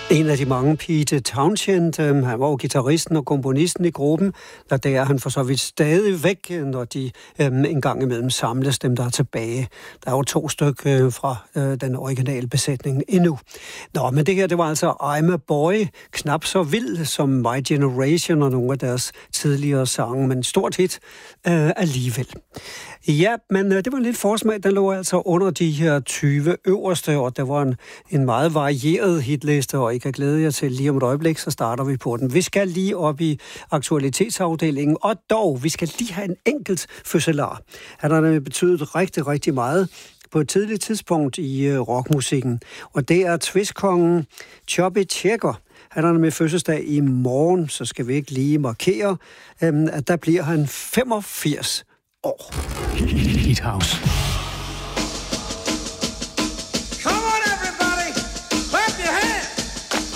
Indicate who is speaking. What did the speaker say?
Speaker 1: En af de mange, Pete Townshend, han var jo guitaristen og komponisten i gruppen, og det er han for så vidt stadig væk, når de en gang imellem samles, dem der er tilbage. Der er jo 2 stykker fra den originale besætning endnu. Nå, men det her, det var altså I'm a Boy, knap så vild som My Generation og nogle af deres tidligere sange, men stort hit alligevel. Ja, men det var lidt forsmag, den lå altså under de her 20 øverste, og der var en meget varieret hitliste, og I kan glæde jer til lige om et øjeblik, så starter vi på den. Vi skal lige op i aktualitetsafdelingen, og dog, vi skal lige have en enkelt fødselar. Han har nemlig betydet rigtig, rigtig meget på et tidligt tidspunkt i rockmusikken, og det er twistkongen Chubby Checker. Han har med fødselsdag i morgen, så skal vi ikke lige markere, at der bliver han 85 år.
Speaker 2: Hit House.